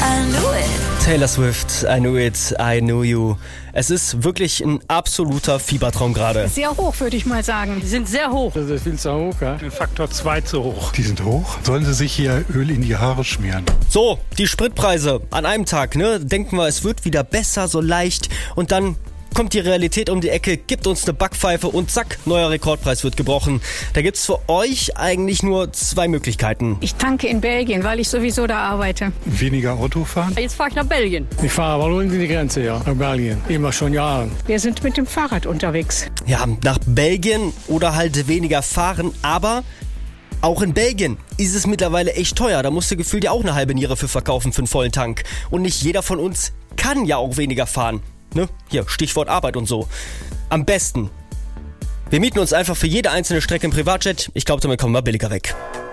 I knew it. Taylor Swift, I Knew It, I Knew You. Es ist wirklich ein absoluter Fiebertraum gerade. Sehr hoch, würde ich mal sagen. Die sind sehr hoch. Das ist viel zu hoch, ja? Den Faktor 2 zu hoch. Die sind hoch. Sollen sie sich hier Öl in die Haare schmieren? So, die Spritpreise an einem Tag, ne? Denken wir, es wird wieder besser, so leicht. Und dann kommt die Realität um die Ecke, gibt uns eine Backpfeife und zack, neuer Rekordpreis wird gebrochen. Da gibt's für euch eigentlich nur zwei Möglichkeiten. Ich tanke in Belgien, weil ich sowieso da arbeite. Weniger Auto fahren? Jetzt fahre ich nach Belgien. Ich fahre aber nur in die Grenze, ja, nach Belgien. Immer schon Jahre. Wir sind mit dem Fahrrad unterwegs. Ja, nach Belgien oder halt weniger fahren, aber auch in Belgien ist es mittlerweile echt teuer. Da musst du gefühlt ja auch eine halbe Niere für verkaufen für einen vollen Tank. Und nicht jeder von uns kann ja auch weniger fahren. Ne? Hier, Stichwort Arbeit und so. Am besten, wir mieten uns einfach für jede einzelne Strecke im Privatjet. Ich glaube, damit kommen wir billiger weg.